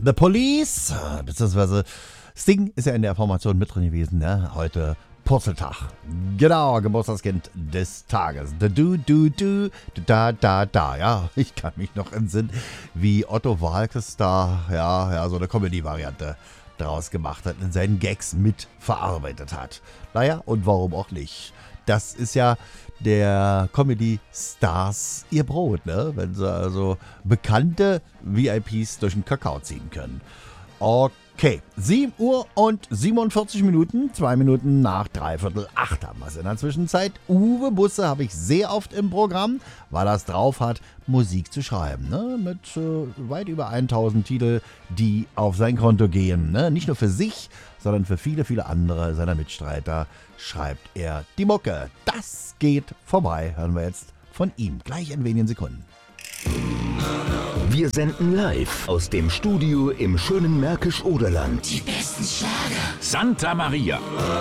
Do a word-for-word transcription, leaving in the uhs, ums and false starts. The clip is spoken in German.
The Police, beziehungsweise Sting ist ja in der Formation mit drin gewesen, ne? Heute Purzeltag. Genau, Geburtstagskind des Tages. Da, du, du, du, da, da, da. Ja, ich kann mich noch entsinnen, wie Otto Waalkes da, ja, ja, so eine Comedy-Variante draus gemacht hat, in seinen Gags mit verarbeitet hat. Naja, und warum auch nicht? Das ist ja der Comedy-Stars ihr Brot, ne? Wenn sie also bekannte V I Ps durch den Kakao ziehen können. Okay, sieben Uhr und siebenundvierzig Minuten, zwei Minuten nach dreiviertel acht haben wir es in der Zwischenzeit. Uwe Busse habe ich sehr oft im Programm, weil er es drauf hat, Musik zu schreiben, ne? Mit äh, weit über tausend Titel, die auf sein Konto gehen, ne? Nicht nur für sich, sondern für viele, viele andere seiner Mitstreiter schreibt er die Mucke. Das geht vorbei, hören wir jetzt von ihm, gleich in wenigen Sekunden. Wir senden live aus dem Studio im schönen Märkisch-Oderland. Die besten Schlager. Santa Maria.